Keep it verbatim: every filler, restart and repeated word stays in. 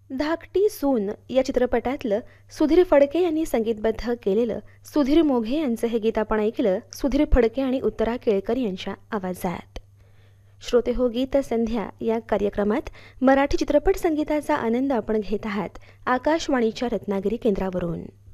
धाकटी सून या चित्रपटातलं सुधीर फडके यांनी संगीतबद्ध केलेलं सुधीर मोघे यांचं हे गीत आपण ऐकलं सुधीर फडके आणि उत्तरा केळकर यांच्या आवाजात. श्रोते हो, गीत संध्या या कार्यक्रमात मराठी चित्रपट संगीताचा आनंद आपण घेत आहात आकाशवाणीच्या रत्नागिरी केंद्रावरून.